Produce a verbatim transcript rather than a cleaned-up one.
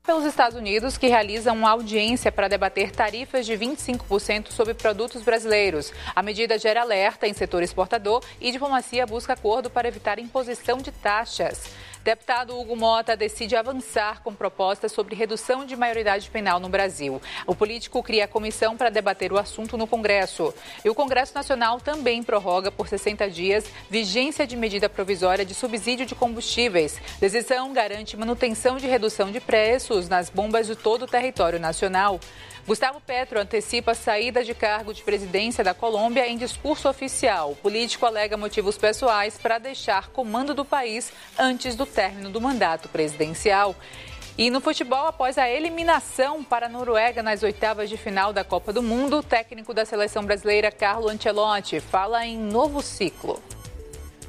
pelos Estados Unidos, que realizam uma audiência para debater tarifas de vinte e cinco por cento sobre produtos brasileiros. A medida gera alerta em setor exportador e diplomacia busca acordo para evitar imposição de taxas. Deputado Hugo Mota decide avançar com propostas sobre redução de maioridade penal no Brasil. O político cria a comissão para debater o assunto no Congresso. E o Congresso Nacional também prorroga por sessenta dias vigência de medida provisória de subsídio de combustíveis. Decisão garante manutenção de redução de preços nas bombas de todo o território nacional. Gustavo Petro antecipa a saída de cargo de presidência da Colômbia em discurso oficial. O político alega motivos pessoais para deixar comando do país antes do término do mandato presidencial. E no futebol, após a eliminação para a Noruega nas oitavas de final da Copa do Mundo, o técnico da seleção brasileira, Carlo Ancelotti, fala em novo ciclo.